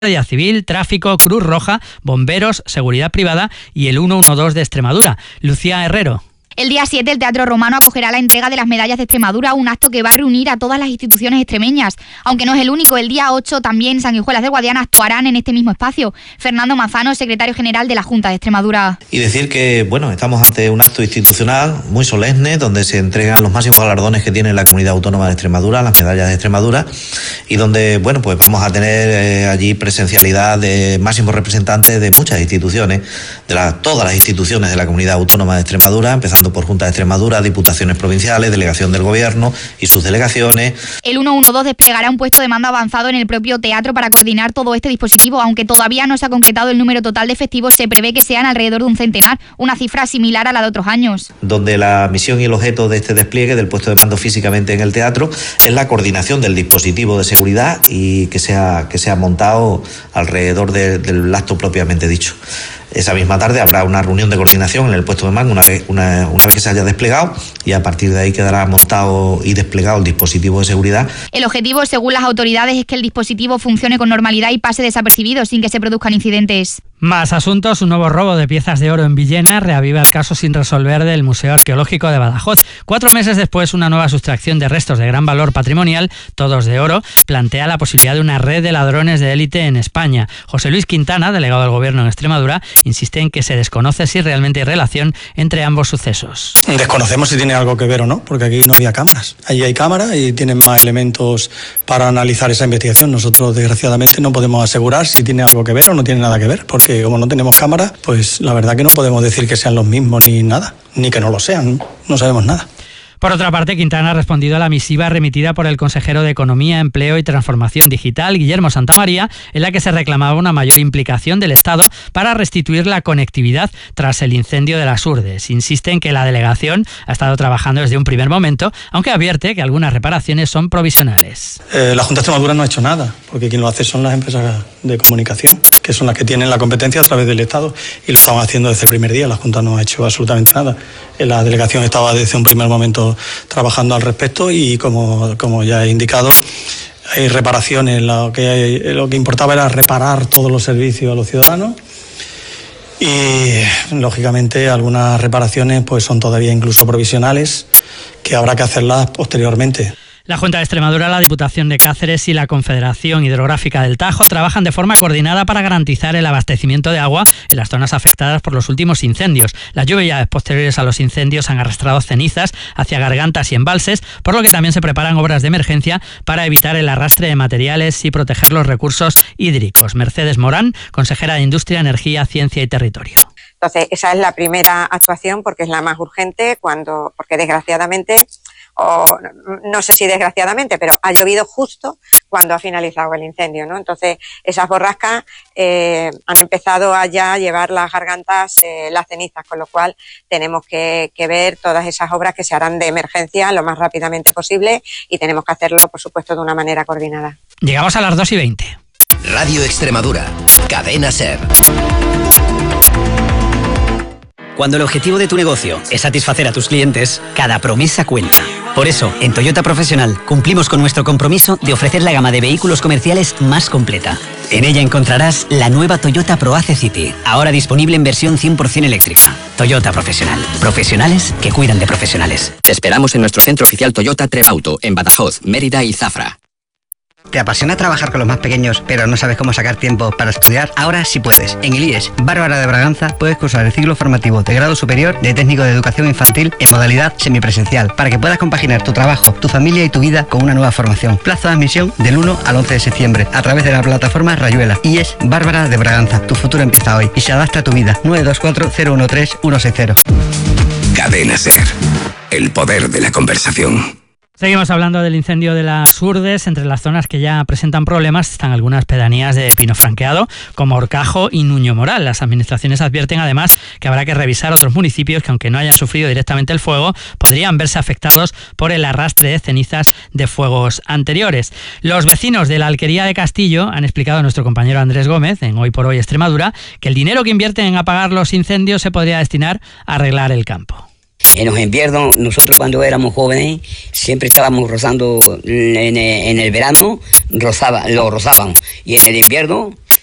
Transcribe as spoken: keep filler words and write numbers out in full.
Guardia Civil, Tráfico, Cruz Roja, Bomberos, Seguridad Privada y el ciento doce de Extremadura. Lucía Herrero. El día siete el Teatro Romano acogerá la entrega de las medallas de Extremadura, un acto que va a reunir a todas las instituciones extremeñas. Aunque no es el único, el día ocho también Sanguijuelas del Guadiana actuarán en este mismo espacio. Fernando Manzano, secretario general de la Junta de Extremadura. Y decir que, bueno, estamos ante un acto institucional muy solemne donde se entregan los máximos galardones que tiene la Comunidad Autónoma de Extremadura, las medallas de Extremadura, y donde, bueno, pues vamos a tener eh, allí presencialidad de máximos representantes de muchas instituciones, de la, todas las instituciones de la Comunidad Autónoma de Extremadura, empezando por Junta de Extremadura, diputaciones provinciales, delegación del Gobierno y sus delegaciones. El ciento doce desplegará un puesto de mando avanzado en el propio teatro para coordinar todo este dispositivo. Aunque todavía no se ha concretado el número total de efectivos, se prevé que sean alrededor de un centenar, una cifra similar a la de otros años. Donde la misión y el objeto de este despliegue del puesto de mando físicamente en el teatro es la coordinación del dispositivo de seguridad y que sea, que sea montado alrededor de, del acto propiamente dicho. Esa misma tarde habrá una reunión de coordinación en el puesto de mando una vez, una, una vez que se haya desplegado, y a partir de ahí quedará montado y desplegado el dispositivo de seguridad. El objetivo, según las autoridades, es que el dispositivo funcione con normalidad y pase desapercibido sin que se produzcan incidentes. Más asuntos. Un nuevo robo de piezas de oro en Villena reaviva el caso sin resolver del Museo Arqueológico de Badajoz. Cuatro meses después, una nueva sustracción de restos de gran valor patrimonial, todos de oro, plantea la posibilidad de una red de ladrones de élite en España. José Luis Quintana, delegado del Gobierno en Extremadura, insiste en que se desconoce si realmente hay relación entre ambos sucesos. Desconocemos si tiene algo que ver o no, porque aquí no había cámaras. Allí hay cámaras y tienen más elementos para analizar esa investigación. Nosotros, desgraciadamente, no podemos asegurar si tiene algo que ver o no tiene nada que ver, porque como no tenemos cámaras, pues la verdad que no podemos decir que sean los mismos ni nada, ni que no lo sean, no sabemos nada. Por otra parte, Quintana ha respondido a la misiva remitida por el consejero de Economía, Empleo y Transformación Digital, Guillermo Santamaría, en la que se reclamaba una mayor implicación del Estado para restituir la conectividad tras el incendio de las Urdes. Insiste en que la delegación ha estado trabajando desde un primer momento, aunque advierte que algunas reparaciones son provisionales. Eh, la Junta de Extremadura no ha hecho nada, porque quien lo hace son las empresas de comunicación, que son las que tienen la competencia a través del Estado, y lo estaban haciendo desde el primer día. La Junta no ha hecho absolutamente nada. La delegación estaba desde un primer momento trabajando al respecto y, como, como ya he indicado, hay reparaciones. Lo que, hay, lo que importaba era reparar todos los servicios a los ciudadanos y, lógicamente, algunas reparaciones pues son todavía incluso provisionales, que habrá que hacerlas posteriormente. La Junta de Extremadura, la Diputación de Cáceres y la Confederación Hidrográfica del Tajo trabajan de forma coordinada para garantizar el abastecimiento de agua en las zonas afectadas por los últimos incendios. Las lluvias posteriores a los incendios han arrastrado cenizas hacia gargantas y embalses, por lo que también se preparan obras de emergencia para evitar el arrastre de materiales y proteger los recursos hídricos. Mercedes Morán, consejera de Industria, Energía, Ciencia y Territorio. Entonces, esa es la primera actuación porque es la más urgente, cuando, porque desgraciadamente, o no sé si desgraciadamente, pero ha llovido justo cuando ha finalizado el incendio, ¿no? Entonces, esas borrascas eh, han empezado a ya llevar las gargantas, eh, las cenizas, con lo cual tenemos que, que ver todas esas obras que se harán de emergencia lo más rápidamente posible y tenemos que hacerlo, por supuesto, de una manera coordinada. Llegamos a las dos y veinte. Radio Extremadura, Cadena SER. Cuando el objetivo de tu negocio es satisfacer a tus clientes, cada promesa cuenta. Por eso, en Toyota Profesional cumplimos con nuestro compromiso de ofrecer la gama de vehículos comerciales más completa. En ella encontrarás la nueva Toyota ProAce City, ahora disponible en versión cien por ciento eléctrica. Toyota Profesional. Profesionales que cuidan de profesionales. Te esperamos en nuestro centro oficial Toyota Trevauto, en Badajoz, Mérida y Zafra. ¿Te apasiona trabajar con los más pequeños, pero no sabes cómo sacar tiempo para estudiar? Ahora sí puedes. En el I E S Bárbara de Braganza puedes cursar el ciclo formativo de grado superior de técnico de educación infantil en modalidad semipresencial, para que puedas compaginar tu trabajo, tu familia y tu vida con una nueva formación. Plazo de admisión del uno al once de septiembre a través de la plataforma Rayuela. I E S Bárbara de Braganza. Tu futuro empieza hoy y se adapta a tu vida. nueve dos cuatro cero uno tres uno seis cero. Cadena SER. El poder de la conversación. Seguimos hablando del incendio de las Urdes. Entre las zonas que ya presentan problemas están algunas pedanías de Pino Franqueado, como Horcajo y Nuño Moral. Las administraciones advierten además que habrá que revisar otros municipios que, aunque no hayan sufrido directamente el fuego, podrían verse afectados por el arrastre de cenizas de fuegos anteriores. Los vecinos de la Alquería de Castillo han explicado a nuestro compañero Andrés Gómez, en Hoy por Hoy Extremadura, que el dinero que invierten en apagar los incendios se podría destinar a arreglar el campo. En los inviernos, nosotros cuando éramos jóvenes, siempre estábamos rozando, en el, en el verano rozaba, lo rozábamos, y en el invierno